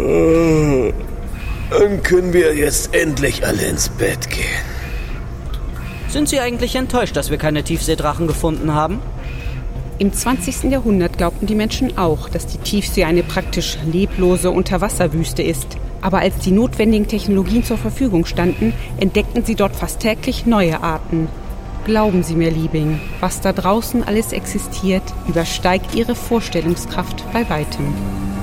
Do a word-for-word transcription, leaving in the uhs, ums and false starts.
Dann können wir jetzt endlich alle ins Bett gehen. Sind Sie eigentlich enttäuscht, dass wir keine Tiefseedrachen gefunden haben? Im zwanzigsten Jahrhundert glaubten die Menschen auch, dass die Tiefsee eine praktisch leblose Unterwasserwüste ist. Aber als die notwendigen Technologien zur Verfügung standen, entdeckten sie dort fast täglich neue Arten. Glauben Sie mir, Liebing, was da draußen alles existiert, übersteigt Ihre Vorstellungskraft bei weitem.